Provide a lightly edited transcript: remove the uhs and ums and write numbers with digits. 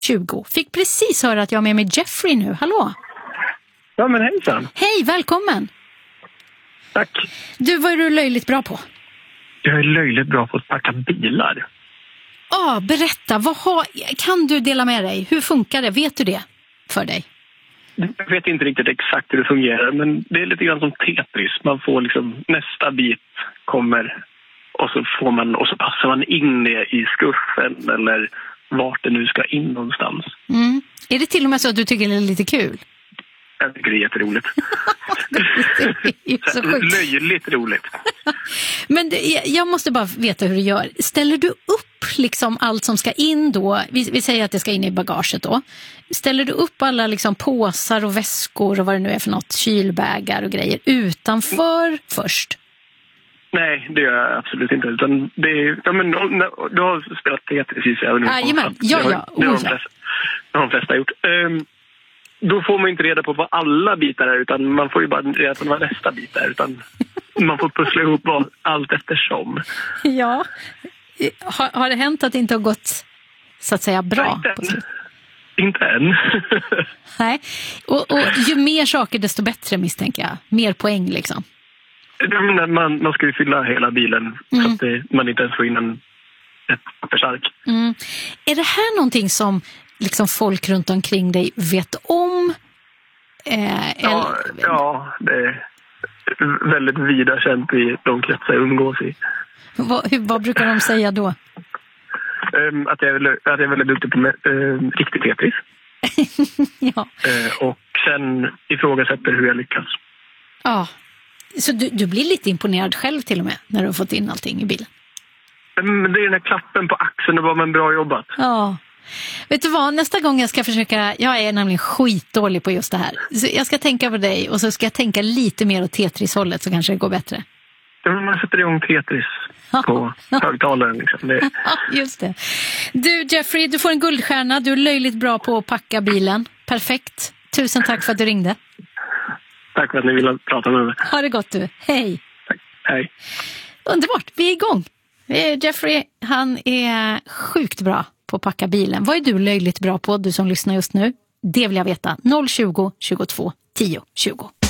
20. Fick precis höra att jag har med mig Jeffrey nu. Hallå? Ja, men hejsan. Hej, välkommen. Tack. Du, vad är du löjligt bra på? Jag är löjligt bra på att packa bilar. Berätta. Kan du dela med dig? Hur funkar det? Vet du det för dig? Jag vet inte riktigt exakt hur det fungerar, men det är lite grann som Tetris. Man får liksom, nästa bit kommer och så passar man in det i skuffen eller vart det nu ska in någonstans. Mm. Är det till och med så att du tycker det är lite kul? Jag tycker det är jätteroligt. Så löjligt roligt. Men jag måste bara veta hur du gör. Ställer du upp liksom allt som ska in då? Vi säger att det ska in i bagaget då. Ställer du upp alla liksom påsar och väskor och vad det nu är för något, kylbägar och grejer utanför först? Nej, det gör jag absolut inte. Utan det är, du har spelat Tetris. Jajamän, ja. Det har de flesta gjort. Då får man inte reda på vad alla bitar är, utan man får ju bara reda på vad nästa bit är. Utan man får pussla ihop allt eftersom. Ja. Har det hänt att det inte har gått så att säga bra? Inte än. Nej. Och ju mer saker desto bättre, misstänker jag. Mer poäng liksom. Man ska ju fylla hela bilen så att man inte ens får in ett pappersark. Mm. Är det här någonting som liksom folk runt omkring dig vet om? Ja, det är väldigt vida känt i de kretsar jag umgås i. Vad brukar de säga då? Att jag är väldigt duktig på riktigt Tetris. Ja. Och sen ifrågasätter hur jag lyckas. Ja. Så du blir lite imponerad själv till och med när du har fått in allting i bilen? Men det är den här klappen på axeln och bara bra jobbat. Ja. Vet du vad, nästa gång jag ska försöka, jag är nämligen skitdålig på just det här. Så jag ska tänka på dig och så ska jag tänka lite mer åt Tetris-hållet så kanske det går bättre. Man sätter igång Tetris på högtalaren. Liksom. Ja, just det. Du Jeffrey, du får en guldstjärna. Du är löjligt bra på att packa bilen. Perfekt. Tusen tack för att du ringde. Tack för att ni ville prata med mig. Ha det gott du. Hej. Tack. Hej. Underbart, vi är igång. Jeffrey, han är sjukt bra på att packa bilen. Vad är du löjligt bra på, du som lyssnar just nu? Det vill jag veta. 020 22 10 20.